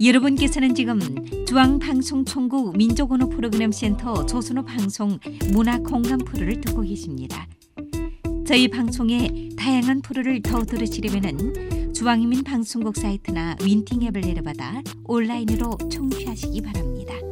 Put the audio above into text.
여러분께서는 지금 중앙방송총국 민족언어 프로그램 센터 조선어 방송 문화공감 프로를 듣고 계십니다. 저희 방송의 다양한 프로를 더 들으시려면 중앙인민방송국 사이트나 윈팅 앱을 내려받아 온라인으로 청취하시기 바랍니다.